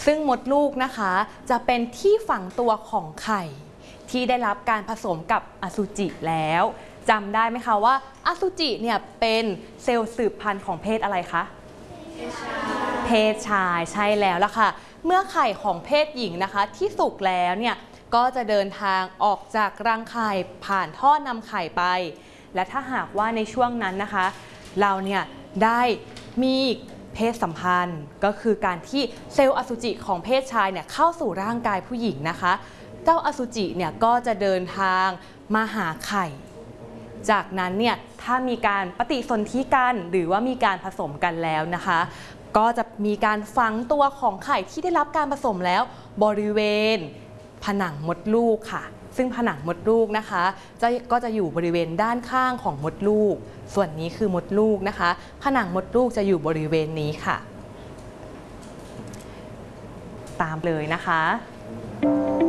ซึ่งมดลูกนะคะจะเป็นที่ฝังตัวของไข่ที่ได้รับการผสมกับอสุจิแล้วจำได้ไหมคะว่าอสุจิเนี่ยเป็นเซลล์สืบพันธุ์ของเพศอะไรคะเพศชายใช่แล้วล่ะค่ะเมื่อไข่ของเพศหญิงนะคะที่สุกแล้วเนี่ยก็จะเดินทางออกจากรังไข่ผ่านท่อนำไข่ไปและถ้าหากว่าในช่วงนั้นนะคะเราเนี่ยได้มีเพศสัมพันธ์ก็คือการที่เซลล์อสุจิของเพศชายเนี่ยเข้าสู่ร่างกายผู้หญิงนะคะเจ้าอสุจิเนี่ยก็จะเดินทางมาหาไข่จากนั้นเนี่ยถ้ามีการปฏิสนธิกันหรือว่ามีการผสมกันแล้วนะคะก็จะมีการฝังตัวของไข่ที่ได้รับการผสมแล้วบริเวณผนังมดลูกค่ะซึ่งผนังมดลูกนะคะก็จะอยู่บริเวณด้านข้างของมดลูกส่วนนี้คือมดลูกนะคะผนังมดลูกจะอยู่บริเวณนี้ค่ะตามเลยนะคะ